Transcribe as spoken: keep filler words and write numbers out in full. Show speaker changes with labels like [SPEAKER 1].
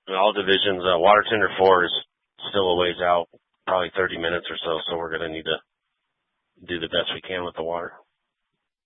[SPEAKER 1] in all divisions. Uh, water tender four is still a ways out, probably thirty minutes or so, so we're going to need to do the best we can with the water.